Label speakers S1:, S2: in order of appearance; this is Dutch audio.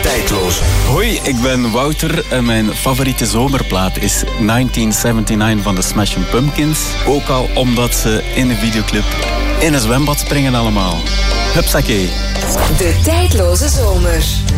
S1: Tijdloos.
S2: Hoi, ik ben Wouter en mijn favoriete zomerplaat is 1979 van de Smashing Pumpkins. Ook al omdat ze in de videoclip in een zwembad springen allemaal. Hupsakee.
S3: De Tijdloze Zomer.